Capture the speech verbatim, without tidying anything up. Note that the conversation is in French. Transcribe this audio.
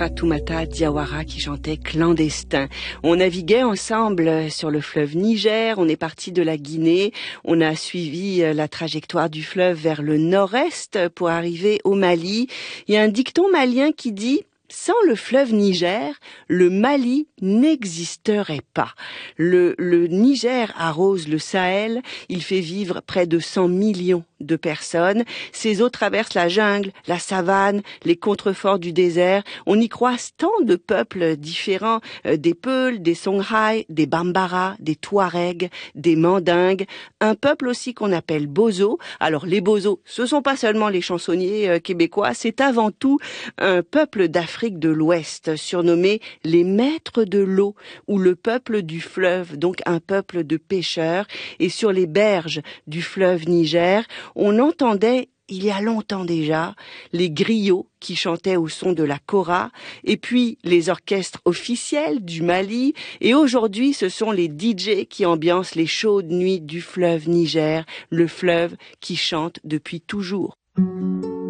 Fatoumata Diawara qui chantait Clandestin. On naviguait ensemble sur le fleuve Niger, on est parti de la Guinée, on a suivi la trajectoire du fleuve vers le nord-est pour arriver au Mali. Il y a un dicton malien qui dit: sans le fleuve Niger, le Mali n'existerait pas. Le, le Niger arrose le Sahel, il fait vivre près de cent millions de personnes. Ces eaux traversent la jungle, la savane, les contreforts du désert. On y croise tant de peuples différents, euh, des Peuls, des Songhai, des Bambara, des Touaregs, des Mandingues. Un peuple aussi qu'on appelle Bozo. Alors les Bozos, ce sont pas seulement les chansonniers euh, québécois, c'est avant tout un peuple d'Afrique de l'Ouest, surnommé les maîtres de l'eau ou le peuple du fleuve, donc un peuple de pêcheurs. Et sur les berges du fleuve Niger, on entendait, il y a longtemps déjà, les griots qui chantaient au son de la kora, et puis les orchestres officiels du Mali, et aujourd'hui ce sont les D J qui ambiancent les chaudes nuits du fleuve Niger, le fleuve qui chante depuis toujours.